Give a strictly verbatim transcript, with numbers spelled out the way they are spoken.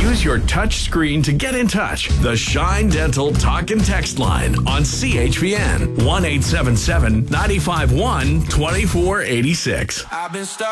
Use your touch screen to get in touch. The Shine Dental Talk and Text line on C H P N one eight seven seven, nine five one, two four eight six. I've been stuck